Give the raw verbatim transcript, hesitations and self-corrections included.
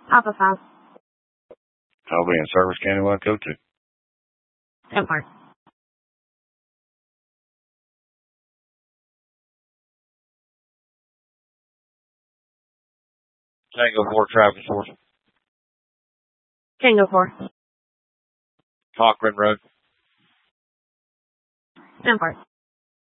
Alpha five. I'll be in service, County Code two. ten four. Tango four, traffic source. Tango four. Cochran Road. ten four.